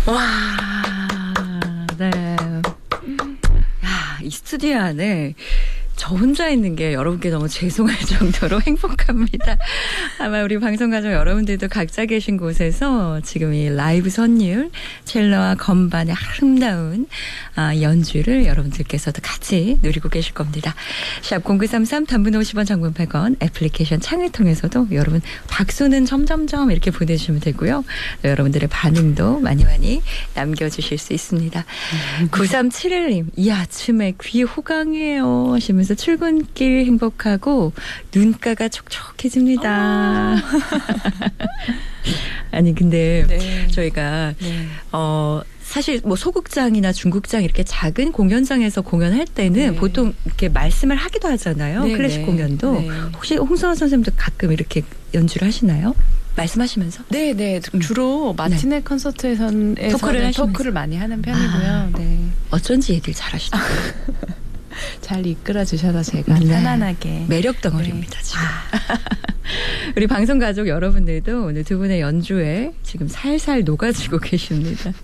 와, 네. 야, 이 스튜디오 안에 저 혼자 있는 게 여러분께 너무 죄송할 정도로 행복합니다. 아마 우리 방송가족 여러분들도 각자 계신 곳에서 지금 이 라이브 선율, 첼로와 건반의 아름다운 연주를 여러분들께서도 같이 누리고 계실 겁니다. 샵 0933 단문 50원 장문 100원 애플리케이션 창을 통해서도 여러분 박수는 점점점 이렇게 보내주시면 되고요. 여러분들의 반응도 많이 남겨주실 수 있습니다. 9371님 이 아침에 귀 호강해요 하시면서 출근길 행복하고 눈가가 촉촉해집니다. 아니 근데 네. 저희가 사실 뭐 소극장이나 중극장 이렇게 작은 공연장에서 공연할 때는 보통 이렇게 말씀을 하기도 하잖아요. 네, 클래식 공연도. 혹시 홍성화 선생님도 가끔 이렇게 연주를 하시나요? 말씀하시면서? 네. 주로 마티네 콘서트에서는 토크를 많이 하는 편이고요. 네. 어쩐지 얘기를 잘하시더라고요. 잘 이끌어 주셔서 제가 편안하게. 매력 덩어리입니다, 지금. 우리 방송 가족 여러분들도 오늘 두 분의 연주에 지금 살살 녹아지고 계십니다.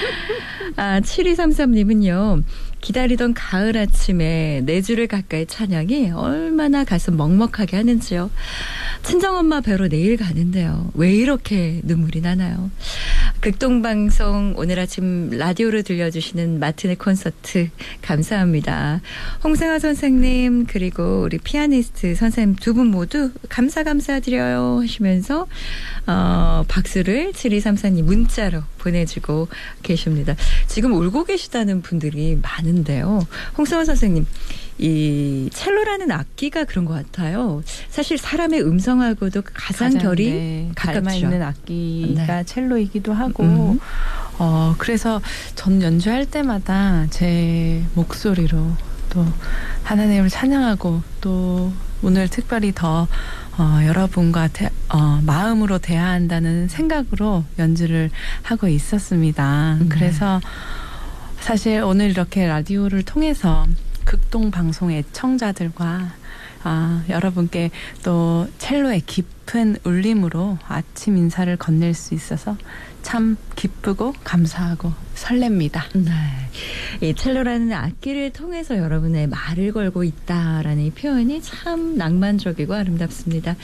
7233님은요. 기다리던 가을 아침에 4주를 가까이 찬양이 얼마나 가슴 먹먹하게 하는지요. 친정엄마 뵈러 내일 가는데요. 왜 이렇게 눈물이 나나요? 극동방송 오늘 아침 라디오로 들려주시는 마티네 콘서트 감사합니다. 홍승아 선생님 그리고 우리 피아니스트 선생님 두 분 모두 감사드려요 하시면서 박수를 7234님 문자로 보내주고 계십니다. 지금 울고 계시다는 분들이 많은데요. 홍승아 선생님 이 첼로라는 악기가 그런 것 같아요. 사실 사람의 음성하고도 가장 결이 닮아 있는 악기가 첼로이기도 하고 그래서 전 연주할 때마다 제 목소리로 또 하나님을 찬양하고 또 오늘 특별히 더 여러분과 마음으로 대화한다는 생각으로 연주를 하고 있었습니다. 그래서 사실 오늘 이렇게 라디오를 통해서 극동 방송 애청자들과 여러분께 또 첼로의 깊은 울림으로 아침 인사를 건넬 수 있어서 참 기쁘고 감사하고 설렙니다. 네. 이 첼로라는 악기를 통해서 여러분의 말을 걸고 있다라는 이 표현이 참 낭만적이고 아름답습니다.